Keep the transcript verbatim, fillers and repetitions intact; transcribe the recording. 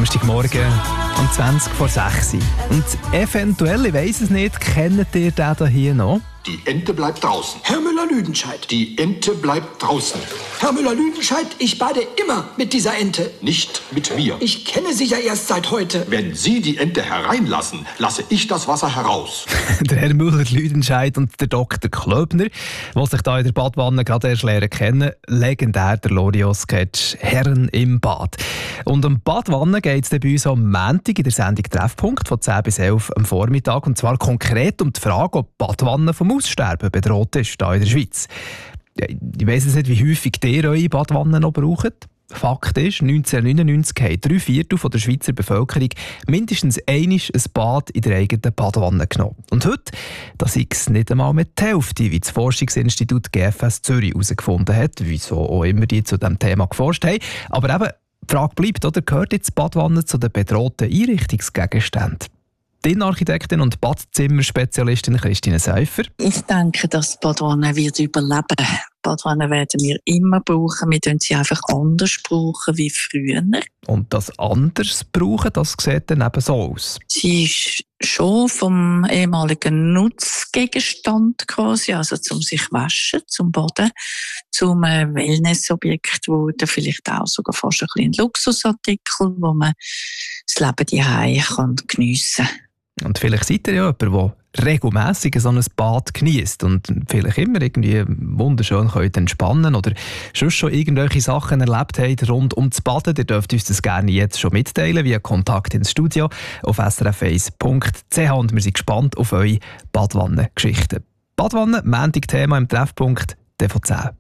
Samstagmorgen um zwanzig vor sechs. Und eventuell, ich weiss es nicht, kennt ihr den hier noch? Die Ente bleibt draußen. Herr Müller-Lüdenscheid. Die Ente bleibt draußen. Herr Müller-Lüdenscheid, ich bade immer mit dieser Ente. Nicht mit mir. Ich kenne sie ja erst seit heute. Wenn Sie die Ente hereinlassen, lasse ich das Wasser heraus. Der Herr Müller-Lüdenscheid und der Doktor Klöbner, die sich da in der Badwanne gerade erst lernen kennen. Legendär der Loriot-Sketch «Herren im Bad». Und um Badwanne geht es dann bei uns am Montag in der Sendung «Treffpunkt» von zehn bis elf am Vormittag. Und zwar konkret um die Frage, ob Badwanne vom Aussterben bedroht ist hier in der Schweiz. Ja, ich weiss nicht, wie häufig ihr eure Badwanne noch braucht. Fakt ist, neunzehnhundertneunundneunzig haben drei Viertel der Schweizer Bevölkerung mindestens einmal ein Bad in der eigenen Badwanne genommen. Und heute, das ist es nicht einmal mit der Hälfte, wie das Forschungsinstitut G F S Zürich herausgefunden hat, wieso auch immer die zu diesem Thema geforscht haben. Aber eben, die Frage bleibt, oder gehört jetzt die Badwanne zu den bedrohten Einrichtungsgegenständen? Die Innenarchitektin und Badzimmerspezialistin Christine Seifer. Ich denke, dass die Badwanne wird überleben. Die Badwanne werden wir immer brauchen. Wir brauchen sie einfach anders brauchen wie früher. Und das anders brauchen, das sieht dann eben so aus. Sie ist schon vom ehemaligen Nutzgegenstand quasi, also zum sich waschen, zum Baden, zum Wellnessobjekt wurde, vielleicht auch sogar fast ein bisschen ein Luxusartikel, wo man das Leben daheim geniessen kann. Und vielleicht seid ihr ja jemand, der regelmässig so ein Bad genießt und vielleicht immer irgendwie wunderschön könnt entspannen oder sonst schon irgendwelche Sachen erlebt habt rund um das Baden. Ihr dürft uns das gerne jetzt schon mitteilen via Kontakt ins Studio auf s r f eins punkt c h und wir sind gespannt auf eure Badwannen-Geschichten. Badwanne, Montag Thema im Treffpunkt, D V zehn.